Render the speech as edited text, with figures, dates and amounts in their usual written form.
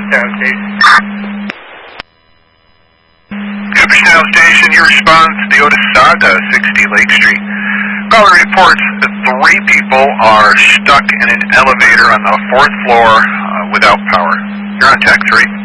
Town Station. Cooperstown Station, your response, the Otis Saga, 60 Lake Street. Caller reports that 3 people are stuck in an elevator on the 4th floor without power. You're on Tech 3.